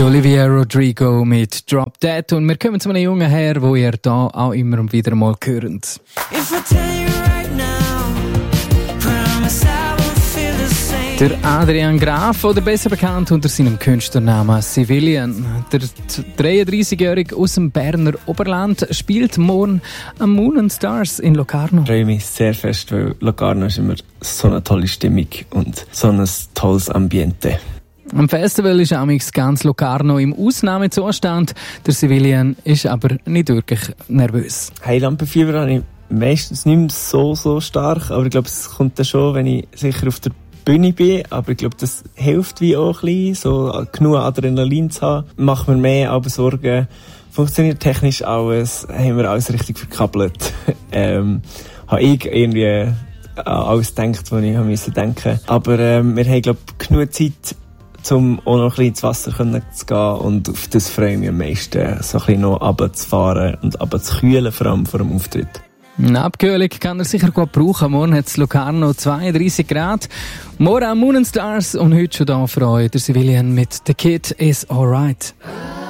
Olivia Rodrigo mit Drop Dead. Und wir kommen zu einem jungen Herr, den ihr hier auch immer und wieder mal hört. Der Adrian Graf, oder besser bekannt unter seinem Künstlernamen Civilian. Der 33-Jährige aus dem Berner Oberland spielt morgen am Moon and Stars in Locarno. Ich freue mich sehr fest, weil Locarno ist immer so eine tolle Stimmung und so ein tolles Ambiente. Am Festival ist amigs ganz Locarno im Ausnahmezustand. Der Civilian ist aber nicht wirklich nervös. Hey, Lampenfieber habe ich meistens nicht mehr so stark, aber ich glaube, es kommt dann schon, wenn ich sicher auf der Bühne bin, aber ich glaube, das hilft wie auch ein bisschen, so genug Adrenalin zu haben. Macht mir mehr aber Sorgen. Funktioniert technisch alles? Haben wir alles richtig verkabelt? Habe ich irgendwie alles gedacht, was ich musste denken. Aber wir haben, glaube ich, genug Zeit, um auch noch ein bisschen ins Wasser zu gehen, und auf das freue ich mich am meisten, so ein bisschen noch runterzufahren und runterzukühlen, vor allem vor dem Auftritt. Eine Abkühlung kann er sicher gut brauchen. Morgen hat es Locarno 32 Grad. Morgen am Moon and Stars und heute schon da für euch der Civilian mit «The Kid is Alright».